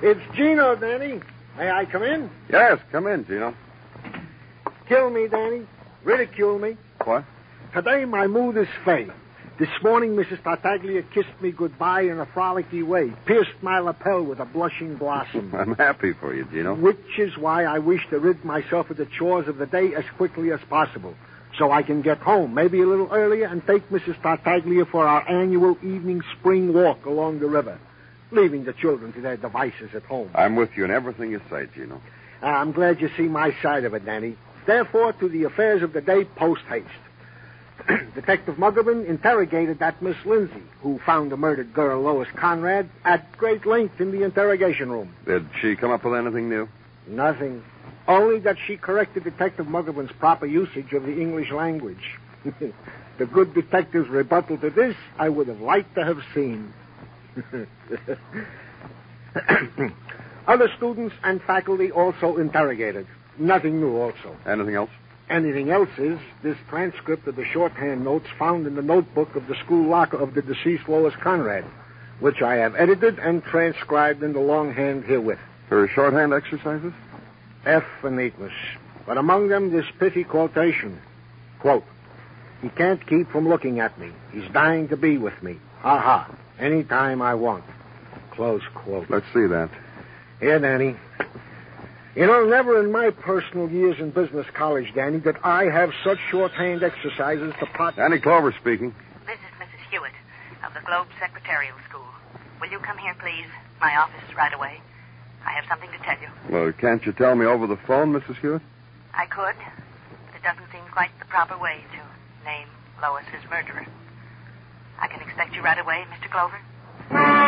It's Gino, Danny. May I come in? Yes, come in, Gino. Kill me, Danny. Ridicule me. What? Today my mood is fey. This morning Mrs. Tartaglia kissed me goodbye in a frolicky way, pierced my lapel with a blushing blossom. I'm happy for you, Gino. Which is why I wish to rid myself of the chores of the day as quickly as possible, so I can get home, maybe a little earlier, and take Mrs. Tartaglia for our annual evening spring walk along the river, leaving the children to their devices at home. I'm with you in everything you say, Gino. I'm glad you see my side of it, Danny. Therefore, to the affairs of the day, post haste. Detective Muggavan interrogated that Miss Lindsay, who found the murdered girl, Lois Conrad, at great length in the interrogation room. Did she come up with anything new? Nothing. Only that she corrected Detective Muggavan's proper usage of the English language. The good detective's rebuttal to this I would have liked to have seen. Other students and faculty also interrogated. Nothing new also. Anything else? Anything else is this transcript of the shorthand notes found in the notebook of the school locker of the deceased Lois Conrad, which I have edited and transcribed in the longhand herewith. Her shorthand exercises? F for neatness. But among them, this pithy quotation. Quote, "He can't keep from looking at me. He's dying to be with me. Ha ha. Anytime I want." Close quote. Let's see that. Here, Danny. You know, never in my personal years in business college, Danny, did I have such shorthand exercises to pot... Danny Clover speaking. This is Mrs. Hewitt of the Globe Secretarial School. Will you come here, please? My office right away. I have something to tell you. Well, can't you tell me over the phone, Mrs. Hewitt? I could, but it doesn't seem quite the proper way to name Lois as murderer. I can expect you right away, Mr. Clover?